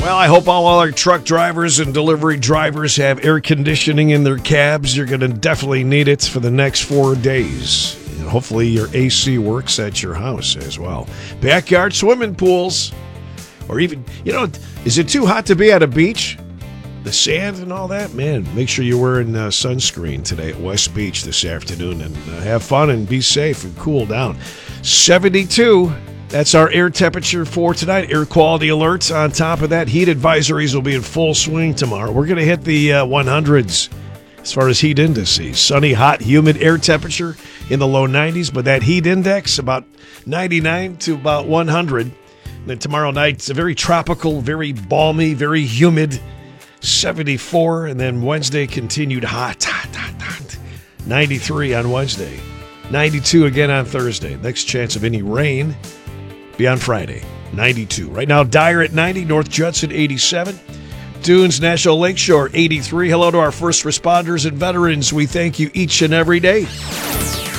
Well, I hope all our truck drivers and delivery drivers have air conditioning in their cabs. You're going to definitely need it for the next 4 days. And hopefully your AC works at your house as well. Backyard swimming pools. Or even, is it too hot to be at a beach? The sand and all that? Man, make sure you're wearing sunscreen today at West Beach this afternoon. And have fun and be safe and cool down. 72. That's our air temperature for tonight. Air quality alerts on top of that. Heat advisories will be in full swing tomorrow. We're going to hit the 100s as far as heat indices. Sunny, hot, humid air temperature in the low 90s, but that heat index about 99 to about 100. And then tomorrow night, it's a very tropical, very balmy, very humid 74. And then Wednesday, continued hot. 93 on Wednesday. 92 again on Thursday. Next chance of any rain be on Friday, 92. Right now, Dyer at 90, North Judson 87, Dunes National Lakeshore 83. Hello to our first responders and veterans. We thank you each and every day.